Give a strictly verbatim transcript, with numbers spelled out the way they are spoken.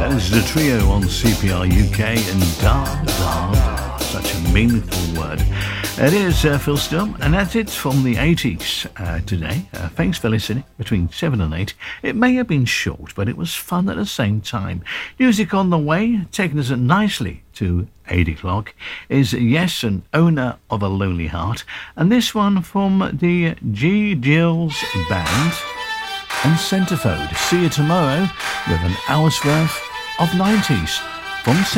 That's the trio on C P R U K and da, da, da. Such a meaningful word. It is uh, Phil Still, and that's it from the eighties uh, today. Uh, thanks for listening. Between seven and eight. It may have been short, but it was fun at the same time. Music on the way, taking us nicely to eight o'clock, is Yes, an Owner of a Lonely Heart. And this one from the G. Gills Band and Centerfold. See you tomorrow with an hour's worth of nineties from